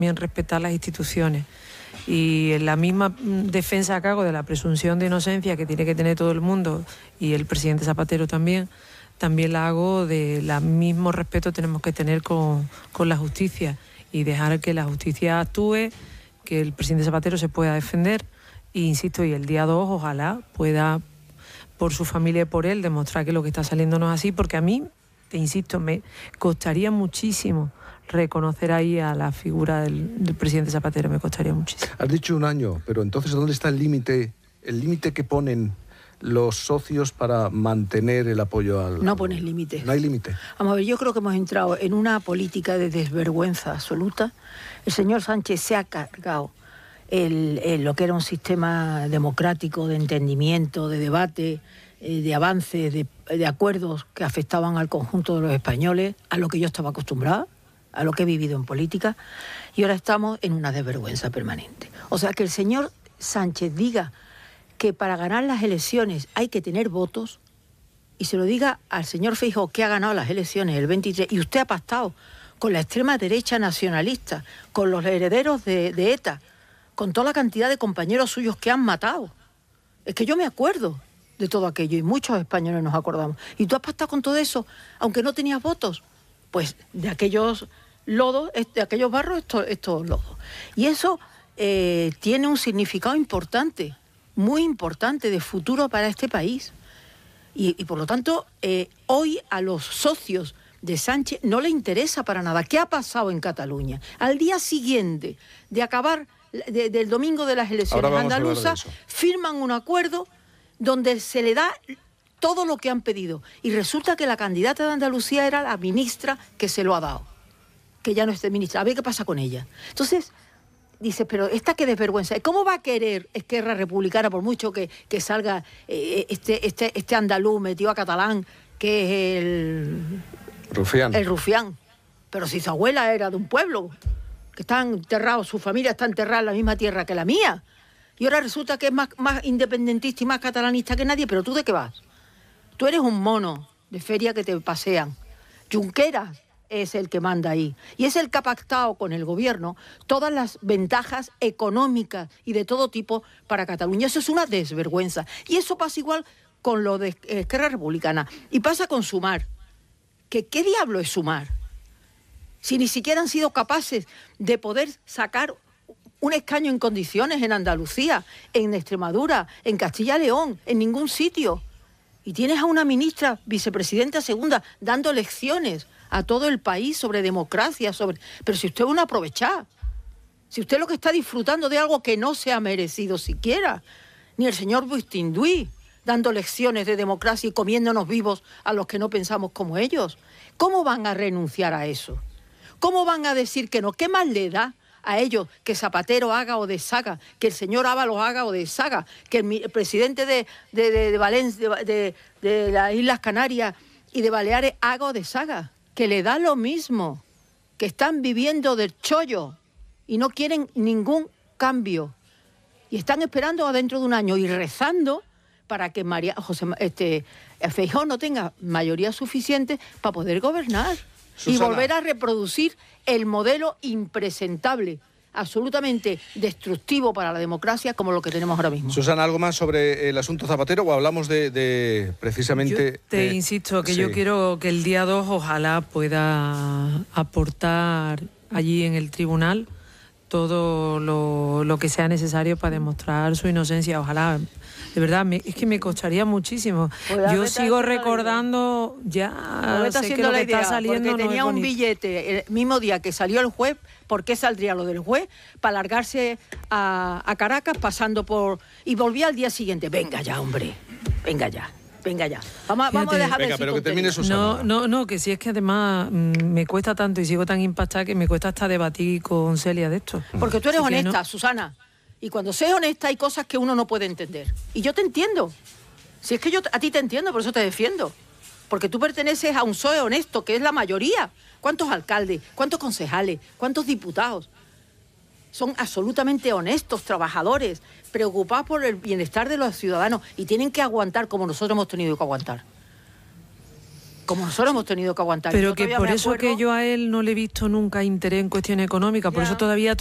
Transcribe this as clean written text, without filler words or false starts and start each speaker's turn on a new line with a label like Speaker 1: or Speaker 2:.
Speaker 1: también respetar las instituciones. Y en la misma defensa que hago de la presunción de inocencia que tiene que tener todo el mundo, y el presidente Zapatero también la hago del mismo respeto tenemos que tener con la justicia, y dejar que la justicia actúe, que el presidente Zapatero se pueda defender, e insisto, y el día 2 ojalá pueda, por su familia y por él, demostrar que lo que está saliendo no es así, porque a mí, te insisto, me costaría muchísimo reconocer ahí a la figura del presidente Zapatero, me costaría muchísimo.
Speaker 2: Has dicho 1 año, pero entonces ¿dónde está el límite que ponen los socios para mantener el apoyo al...
Speaker 3: No pones límite.
Speaker 2: No hay límite.
Speaker 3: Vamos a ver, yo creo que hemos entrado en una política de desvergüenza absoluta. El señor Sánchez se ha cargado lo que era un sistema democrático de entendimiento, de debate, de avances, de acuerdos que afectaban al conjunto de los españoles, a lo que yo estaba acostumbrada, a lo que he vivido en política, y ahora estamos en una desvergüenza permanente. O sea, que el señor Sánchez diga que para ganar las elecciones hay que tener votos, y se lo diga al señor Feijóo, que ha ganado las elecciones el 23, y usted ha pactado con la extrema derecha nacionalista, con los herederos de ETA, con toda la cantidad de compañeros suyos que han matado. Es que yo me acuerdo de todo aquello, y muchos españoles nos acordamos. Y tú has pactado con todo eso, aunque no tenías votos. Pues de aquellos lodos, de aquellos barros, estos lodos. Y eso tiene un significado importante, muy importante, de futuro para este país. Y por lo tanto, hoy a los socios de Sánchez no le interesa para nada. ¿Qué ha pasado en Cataluña? Al día siguiente de acabar del domingo de las elecciones andaluzas, firman un acuerdo donde se le da todo lo que han pedido. Y resulta que la candidata de Andalucía era la ministra que se lo ha dado, que ya no es ministra. A ver qué pasa con ella. Entonces, dices, pero esta qué desvergüenza. ¿Cómo va a querer Esquerra Republicana, por mucho que salga este andaluz metido a catalán, que es el
Speaker 2: Rufián?
Speaker 3: El Rufián. Pero si su abuela era de un pueblo, que está enterrado, su familia está enterrada en la misma tierra que la mía. Y ahora resulta que es más independentista y más catalanista que nadie. ¿Pero tú de qué vas? Tú eres un mono de feria que te pasean. Junqueras es el que manda ahí. Y es el que ha pactado con el gobierno todas las ventajas económicas y de todo tipo para Cataluña. Eso es una desvergüenza. Y eso pasa igual con lo de Esquerra Republicana. Y pasa con Sumar. ¿Qué diablo es Sumar? Si ni siquiera han sido capaces de poder sacar un escaño en condiciones en Andalucía, en Extremadura, en Castilla y León, en ningún sitio. Y tienes a una ministra, vicepresidenta segunda, dando lecciones a todo el país sobre democracia, pero si usted es un aprovechado, si usted lo que está disfrutando de algo que no se ha merecido siquiera, ni el señor Bustinduy dando lecciones de democracia y comiéndonos vivos a los que no pensamos como ellos. ¿Cómo van a renunciar a eso? ¿Cómo van a decir que no? ¿Qué más le da a ellos que Zapatero haga o deshaga, que el señor Ábalos haga o deshaga, que el presidente de Valencia, de las Islas Canarias y de Baleares haga o deshaga? Que le da lo mismo, que están viviendo del chollo y no quieren ningún cambio. Y están esperando a dentro de un año y rezando para que Feijóo no tenga mayoría suficiente para poder gobernar. Susana. Y volver a reproducir el modelo impresentable, absolutamente destructivo para la democracia como lo que tenemos ahora mismo.
Speaker 2: Susana, ¿algo más sobre el asunto Zapatero o hablamos de precisamente...?
Speaker 1: Yo te insisto que sí. Yo quiero que el día 2 ojalá pueda aportar allí en el tribunal todo lo que sea necesario para demostrar su inocencia. Ojalá, de verdad, es que me costaría muchísimo. Pues yo sigo recordando, ya sé que lo que está saliendo
Speaker 3: porque tenía un billete el mismo día que salió el juez. ¿Por qué saldría lo del juez? Para largarse a Caracas pasando por... Y volvía al día siguiente. Venga ya, hombre, venga ya. Venga ya, vamos a dejar de...
Speaker 2: Venga, pero que termine Susana.
Speaker 1: No, que si es que además me cuesta tanto y sigo tan impactada que me cuesta hasta debatir con Celia de esto.
Speaker 3: Porque tú eres honesta, Susana. Y cuando seas honesta hay cosas que uno no puede entender. Y yo te entiendo. Si es que yo a ti te entiendo, por eso te defiendo. Porque tú perteneces a un PSOE honesto, que es la mayoría. ¿Cuántos alcaldes? ¿Cuántos concejales? ¿Cuántos diputados? Son absolutamente honestos, trabajadores, preocupados por el bienestar de los ciudadanos y tienen que aguantar como nosotros hemos tenido que aguantar. Como nosotros hemos tenido que aguantar.
Speaker 1: Pero que por eso que yo a él no le he visto nunca interés en cuestiones económicas, por eso todavía